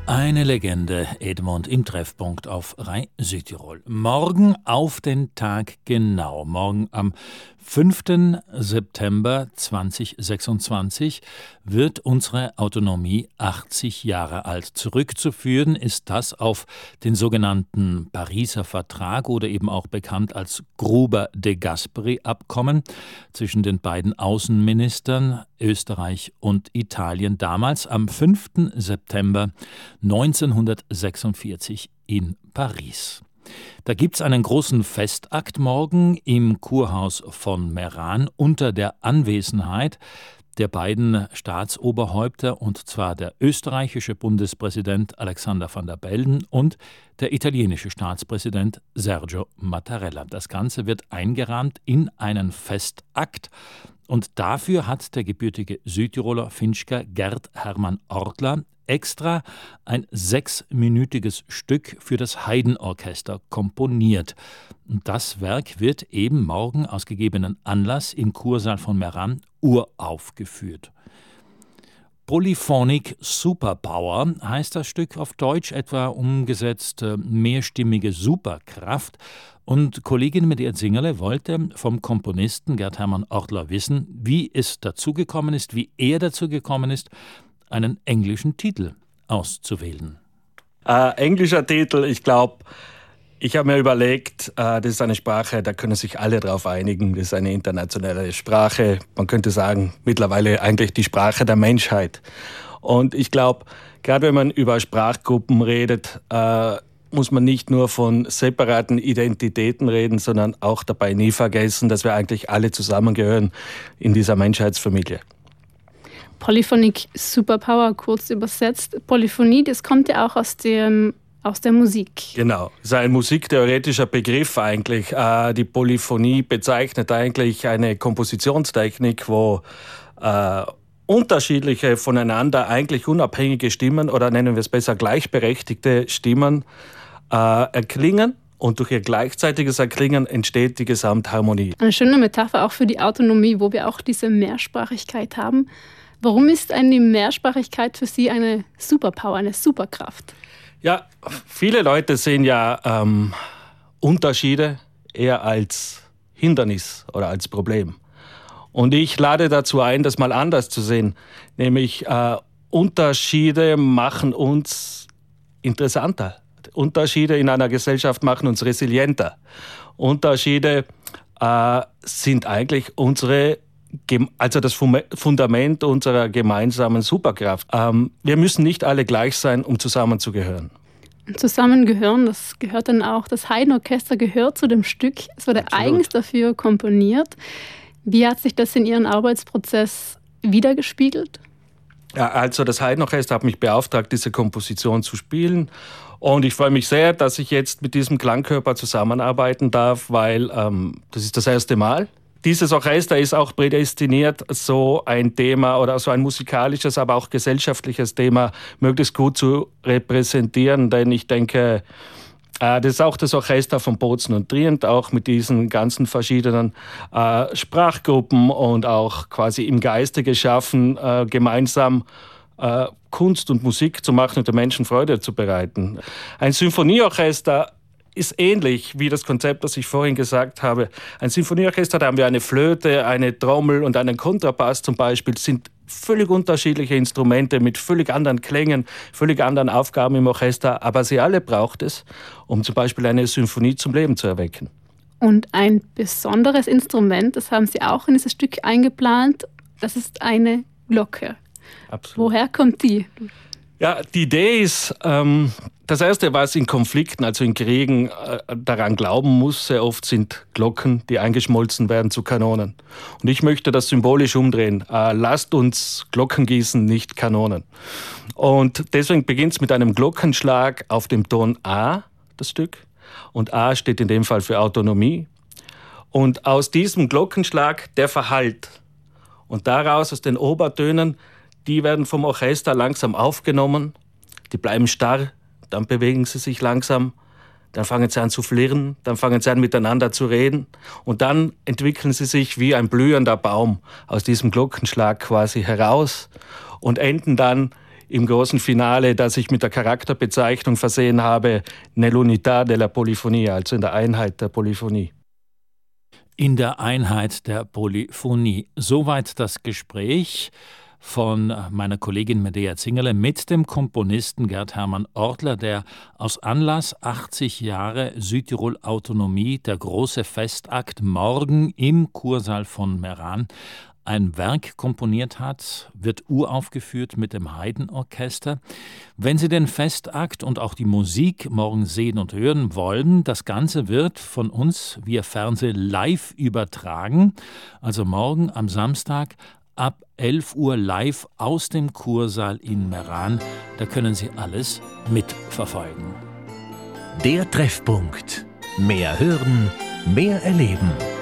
Eine Legende, Edmund im Treffpunkt auf Rai Südtirol. Morgen auf den Tag genau, morgen am 5. September 2026 wird unsere Autonomie 80 Jahre alt. Zurückzuführen ist das auf den sogenannten Pariser Vertrag oder eben auch bekannt als Gruber-de Gasperi-Abkommen zwischen den beiden Außenministern Österreich und Italien damals am 5. September 1946 in Paris. Da gibt es einen großen Festakt morgen im Kurhaus von Meran unter der Anwesenheit der beiden Staatsoberhäupter, und zwar der österreichische Bundespräsident Alexander Van der Bellen und der italienische Staatspräsident Sergio Mattarella. Das Ganze wird eingerahmt in einen Festakt. Und dafür hat der gebürtige Südtiroler Finchker Gerd Hermann Ortler extra ein 6-minütiges Stück für das Haydn-Orchester komponiert. Und das Werk wird eben morgen aus gegebenen Anlass im Kursaal von Meran uraufgeführt. Polyphonic Superpower heißt das Stück auf Deutsch, etwa umgesetzt mehrstimmige Superkraft. Und Kollegin Medea Zingerle wollte vom Komponisten Gerd Hermann Ortler wissen, wie es dazu gekommen ist, wie er dazu gekommen ist, einen englischen Titel auszuwählen. Englischer Titel, ich glaube, ich habe mir überlegt, das ist eine Sprache, da können sich alle drauf einigen. Das ist eine internationale Sprache. Man könnte sagen, mittlerweile eigentlich die Sprache der Menschheit. Und ich glaube, gerade wenn man über Sprachgruppen redet, muss man nicht nur von separaten Identitäten reden, sondern auch dabei nie vergessen, dass wir eigentlich alle zusammengehören in dieser Menschheitsfamilie. Polyphonic Superpower, kurz übersetzt. Polyphonie, das kommt ja auch aus der Musik. Genau, das ist ein musiktheoretischer Begriff eigentlich. Die Polyphonie bezeichnet eigentlich eine Kompositionstechnik, wo unterschiedliche, voneinander eigentlich unabhängige Stimmen oder nennen wir es besser gleichberechtigte Stimmen erklingen. Und durch ihr gleichzeitiges Erklingen entsteht die Gesamtharmonie. Eine schöne Metapher auch für die Autonomie, wo wir auch diese Mehrsprachigkeit haben. Warum ist eine Mehrsprachigkeit für Sie eine Superpower, eine Superkraft? Ja, viele Leute sehen ja Unterschiede eher als Hindernis oder als Problem. Und ich lade dazu ein, das mal anders zu sehen. Nämlich Unterschiede machen uns interessanter. Unterschiede in einer Gesellschaft machen uns resilienter. Unterschiede sind eigentlich das Fundament unserer gemeinsamen Superkraft. Wir müssen nicht alle gleich sein, um zusammenzugehören. Zusammengehören, das gehört dann auch, das Haydn-Orchester gehört zu dem Stück. Es wurde eigens dafür komponiert. Wie hat sich das in Ihrem Arbeitsprozess widergespiegelt? Ja, also das Haydn-Orchester hat mich beauftragt, diese Komposition zu spielen. Und ich freue mich sehr, dass ich jetzt mit diesem Klangkörper zusammenarbeiten darf, weil das ist das erste Mal. Dieses Orchester ist auch prädestiniert, so ein Thema oder so ein musikalisches, aber auch gesellschaftliches Thema möglichst gut zu repräsentieren. Denn ich denke, das ist auch das Orchester von Bozen und Trient, auch mit diesen ganzen verschiedenen Sprachgruppen und auch quasi im Geiste geschaffen, gemeinsam Kunst und Musik zu machen und den Menschen Freude zu bereiten. Ein Symphonieorchester ist ähnlich wie das Konzept, das ich vorhin gesagt habe. Ein Symphonieorchester, da haben wir eine Flöte, eine Trommel und einen Kontrabass zum Beispiel. Das sind völlig unterschiedliche Instrumente mit völlig anderen Klängen, völlig anderen Aufgaben im Orchester. Aber sie alle braucht es, um zum Beispiel eine Symphonie zum Leben zu erwecken. Und ein besonderes Instrument, das haben Sie auch in dieses Stück eingeplant, das ist eine Glocke. Absolut. Woher kommt die? Ja, die Idee ist, das Erste, was in Konflikten, also in Kriegen, daran glauben muss, sehr oft sind Glocken, die eingeschmolzen werden zu Kanonen. Und ich möchte das symbolisch umdrehen. Lasst uns Glocken gießen, nicht Kanonen. Und deswegen beginnt es mit einem Glockenschlag auf dem Ton A, das Stück. Und A steht in dem Fall für Autonomie. Und aus diesem Glockenschlag, der verhallt. Und daraus, aus den Obertönen, die werden vom Orchester langsam aufgenommen, die bleiben starr, dann bewegen sie sich langsam, dann fangen sie an zu flirren, dann fangen sie an miteinander zu reden und dann entwickeln sie sich wie ein blühender Baum aus diesem Glockenschlag quasi heraus und enden dann im großen Finale, das ich mit der Charakterbezeichnung versehen habe, Nell'unità della Polifonia, also in der Einheit der Polyphonie. In der Einheit der Polyphonie. Soweit das Gespräch von meiner Kollegin Medea Zingerle mit dem Komponisten Gerd Hermann Ortler, der aus Anlass 80 Jahre Südtirol-Autonomie, der große Festakt morgen im Kursaal von Meran, ein Werk komponiert hat, wird uraufgeführt mit dem Haydn-Orchester. Wenn Sie den Festakt und auch die Musik morgen sehen und hören wollen, das Ganze wird von uns via Fernsehen live übertragen. Also morgen am Samstag ab 11 Uhr live aus dem Kursaal in Meran. Da können Sie alles mitverfolgen. Der Treffpunkt. Mehr hören, mehr erleben.